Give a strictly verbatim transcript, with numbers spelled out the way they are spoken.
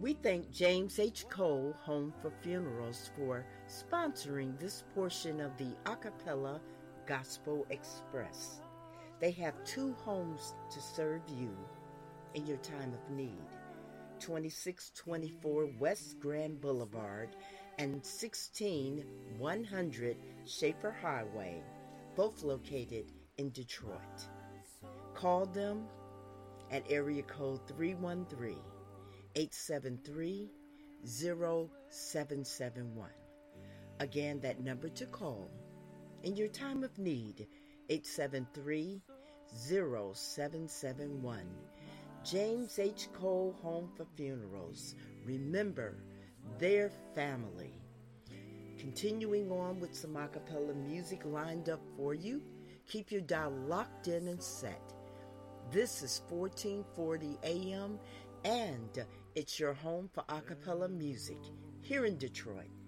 We thank James H. Cole Home for Funerals for sponsoring this portion of the Acapella Gospel Express. They have two homes to serve you in your time of need. twenty-six twenty-four West Grand Boulevard and sixteen one hundred Schaefer Highway, both located in Detroit. Call them at area code three one three, eight seven three, zero seven seven one. Again, that number to call in your time of need, eight seven three, zero seven seven one. James H. Cole Home for Funerals. Remember, their family. Continuing on with some a cappella music lined up for you. Keep your dial locked in and set. This is fourteen forty A M, and it's your home for a cappella music here in Detroit.